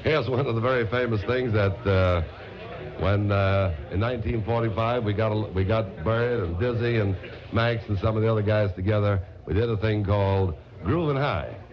Here's one of the very famous things that when in 1945 we got Bird and Dizzy and Max and some of the other guys together. We did a thing called Groovin' High.